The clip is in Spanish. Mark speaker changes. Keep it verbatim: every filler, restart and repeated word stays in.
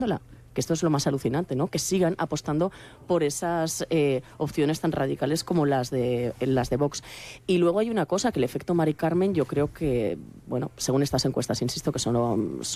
Speaker 1: que esto es lo más alucinante, ¿no? Que sigan apostando por esas eh, opciones tan radicales como las de las de Vox. Y luego hay una cosa, que el efecto Mari Carmen, yo creo que, bueno, según estas encuestas, insisto, que son,